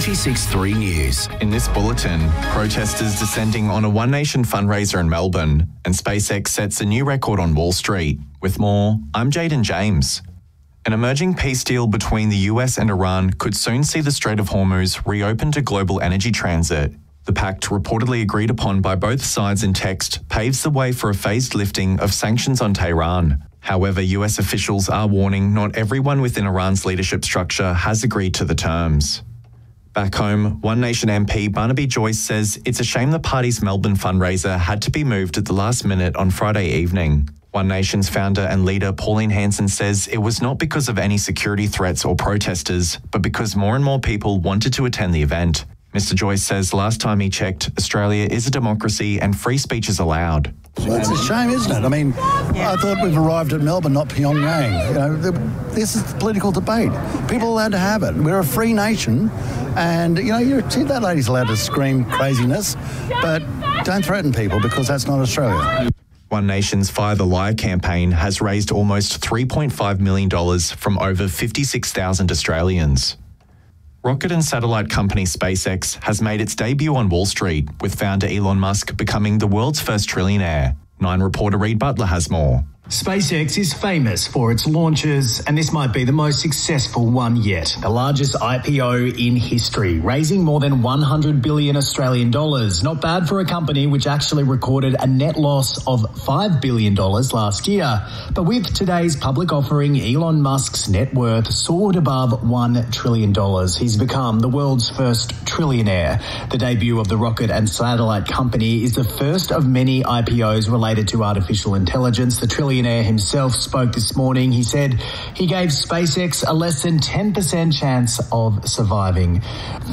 96.3 News. In this bulletin, protesters descending on a One Nation fundraiser in Melbourne, and SpaceX sets a new record on Wall Street. With more, I'm Jaden James. An emerging peace deal between the US and Iran could soon see the Strait of Hormuz reopen to global energy transit. The pact, reportedly agreed upon by both sides in text, paves the way for a phased lifting of sanctions on Tehran. However, US officials are warning not everyone within Iran's leadership structure has agreed to the terms. Back home, One Nation MP Barnaby Joyce says it's a shame the party's Melbourne fundraiser had to be moved at the last minute on Friday evening. One Nation's founder and leader Pauline Hanson says it was not because of any security threats or protesters, but because more and more people wanted to attend the event. Mr. Joyce says last time he checked, Australia is a democracy and free speech is allowed. Well, it's a shame, isn't it? I mean, I thought we've arrived at Melbourne, not Pyongyang. You know, this is political debate. People are allowed to have it. We're a free nation, and that lady's allowed to scream craziness, but don't threaten people because that's not Australia. One Nation's Fire the Liar campaign has raised almost $3.5 million from over 56,000 Australians. Rocket and satellite company SpaceX has made its debut on Wall Street, with founder Elon Musk becoming the world's first trillionaire. 9 reporter Reid Butler has more. SpaceX is famous for its launches, and this might be the most successful one yet. The largest IPO in history, raising more than 100 billion Australian dollars. Not bad for a company which actually recorded a net loss of $5 billion last year. But with today's public offering, Elon Musk's net worth soared above $1 trillion. He's become the world's first trillionaire. The debut of the rocket and satellite company is the first of many IPOs related to artificial intelligence. The trillionaire himself spoke this morning. He said he gave SpaceX a less than 10% chance of surviving.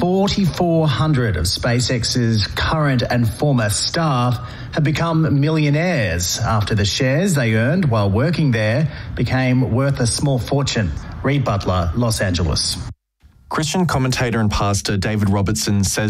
4,400 of SpaceX's current and former staff have become millionaires after the shares they earned while working there became worth a small fortune. Reid Butler, Los Angeles. Christian commentator and pastor David Robertson says